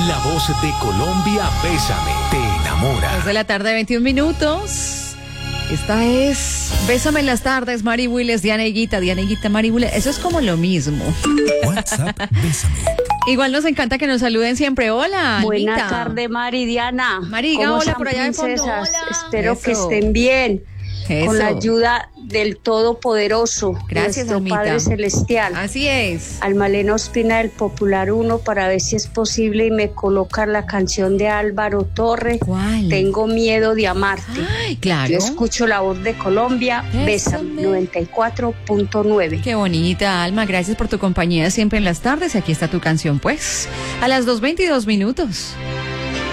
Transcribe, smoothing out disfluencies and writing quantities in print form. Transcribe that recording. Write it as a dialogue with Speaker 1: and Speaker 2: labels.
Speaker 1: La voz de Colombia, Bésame, te enamora.
Speaker 2: 2 de la tarde, 21 minutos. Esta es Bésame en las tardes, Mari Willes, Diana Higuita, Mari Willes. Eso es como lo mismo.
Speaker 1: WhatsApp, Bésame.
Speaker 2: Igual nos encanta que nos saluden siempre. Hola,
Speaker 3: Buenas
Speaker 2: Anita.
Speaker 3: tardes, Mari, Diana.
Speaker 2: Mari, diga
Speaker 3: ¿Cómo
Speaker 2: hola
Speaker 3: están,
Speaker 2: por allá de fondo.
Speaker 3: princesas?
Speaker 2: Hola.
Speaker 3: Espero
Speaker 2: Eso.
Speaker 3: que estén bien.
Speaker 2: Eso.
Speaker 3: Con la ayuda del Todopoderoso,
Speaker 2: Gracias,
Speaker 3: nuestro
Speaker 2: Almita.
Speaker 3: Padre Celestial.
Speaker 2: Así es.
Speaker 3: Almalena Ospina del Popular 1 para ver si es posible y me colocan la canción de Álvaro Torre.
Speaker 2: ¿Cuál?
Speaker 3: Tengo miedo de amarte.
Speaker 2: Ay, claro.
Speaker 3: Yo escucho la voz de Colombia,
Speaker 2: Bésame.
Speaker 3: Bésame 94.9.
Speaker 2: Qué bonita, Alma. Gracias por tu compañía siempre en las tardes. Aquí está tu canción, pues. A las 2:22 minutos.